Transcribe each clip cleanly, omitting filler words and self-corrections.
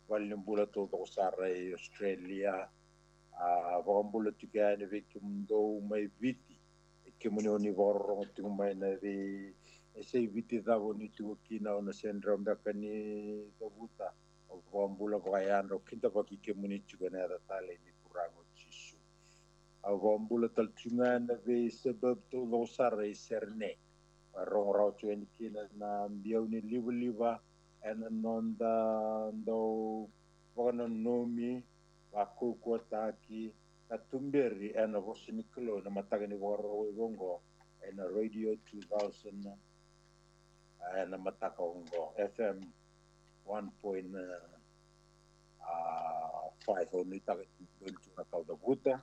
Walimbula to sara e Australia wambula tika ne ve kimdo mai viti e kimone oni vorro tu mai na ve e sei viti da voni tu kina ona syndrome da kani to buta o wambula vaiano kinta paki kimone tika na da tale ni purango chisu a wambula tal tunga na ve sebab to sara e serne rong rau tu ni kina na biau ni liva ena nonda ndo wana nomi wa kukua taki na tumberi ena vosinikolo na matagani waro wongo ena radio 2000 ena mataka wongo FM 1.5 oni taka tuntu na kauda buta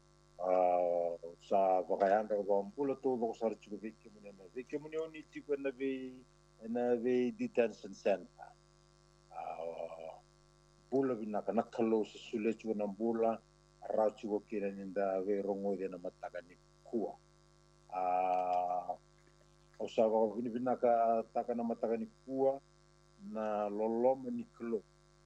sa vakayanda wa mpulo to lo sar chuko viki mune oni tipo na ve detention center bula vinaka nakalo sa sule chuko na bula rau chuko kira ninda ve rongo de na mataka ni kua o sa va vinaka taka na mataka ni kua na loloma ni kalo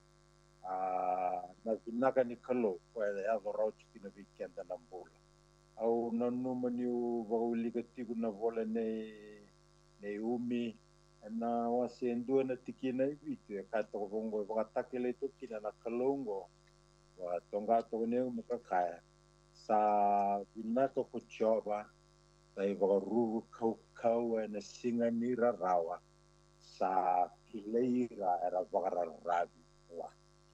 na vinaka ni kalo kwa ya rau chuko na vikenda na bula au nanu maniu vaulika tiku na vola nei umi na wasendua na tikina ibitu ka to vongo vakatakele to kina na kalongo wa tonga to ne mukakaya sa vinaka ko choba sai varu kau na singa ni rawa sa kileira era vagararabi wa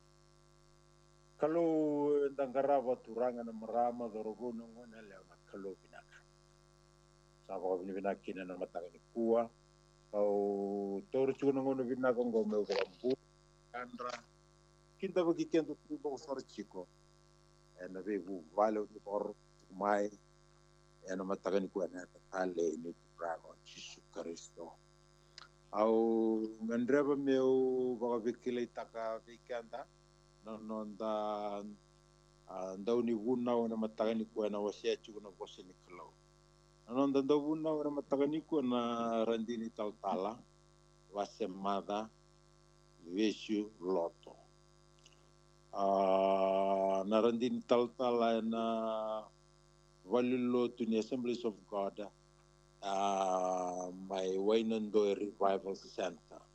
kalau dangarava turanga na marama dorogono ngona le na kalau vinaka sa va vinaka kina na matanga ni kua au toru chuno ngono vinaka ngome ukambu andra kinda bagi kendo tudo sar chico ena vevu vale o por mai ena matanga ni kua na tale ni prago Jesu Kristo au ngandreva meu va vikile taka vikanda nonda ndauni wuna ona matagani ko na wasia chuko na bosini kalo nonda ndawuna ona matagani ko na randini taltala wasemada veshu loto na randini taltala na valilotu ni Assemblies of God my Wainando Revival Center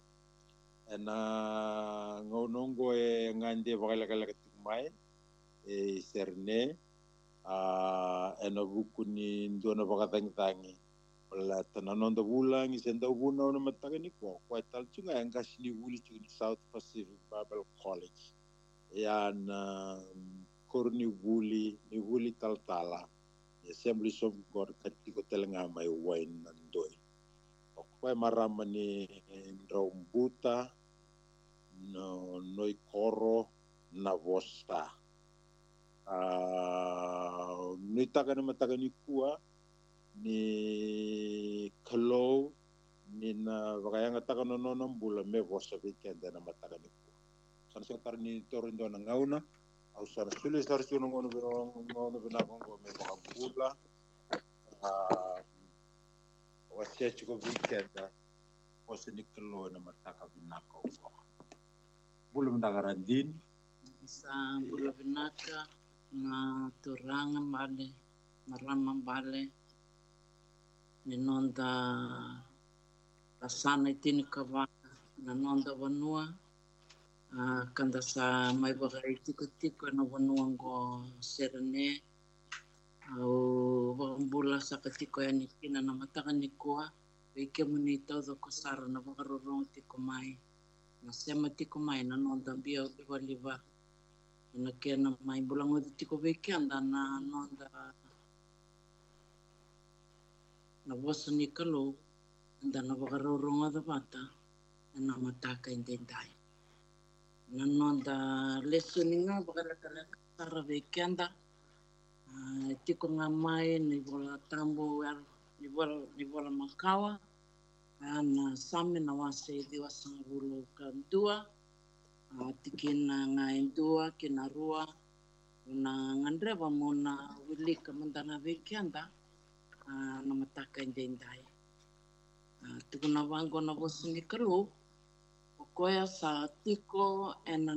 ena ngonongo e ngande vakalakala mai e serne ena bukuni ndona vakatangtangi wala tananondo bulangi senda buna ona matagani ko kwa talchunga ngasini wuli chuni South Pacific Bible College ya na korni wuli taltala Assemblies of God katiko telenga mai wain nandoi kwa marama ni ndraumbuta no noi koro na vosta ni taka na mataka ni kua ni kalau ni na vakayanga taka no nono mbula me vosta vikenda na mataka ni kua sana sekar ni torindo na ngauna au sana suli sar suno ngono bina kongo me vakambula wasia chiko vikenda vosta ni kalau na mataka binaka uko bulu mendagarandin sa bulu binaka na turangan bale maramang bale ninonda kasana itini kawa nanonda wanua kanda sa mai bagay tiko na wanua ngo serene au bula sa katiko yani kina na mataka ni kuwa wike munita do kosara na bagarorong tiko mai na sema tiko mai na nonda bio liva na kena mai bulango tiko weekenda na nonda na bosa ni kalo anda na bagarorong da bata na mataka indendai na nonda lesuninga bagalakala sara weekenda tiko nga mai ni bola tambo ni bola makawa na same na wase diwa sangulu kantua tikina ngaindua kina rua na ngandreva mona wilika mandana weekenda na mataka indendai tukuna wango na bosini kalu okoya sa tiko ena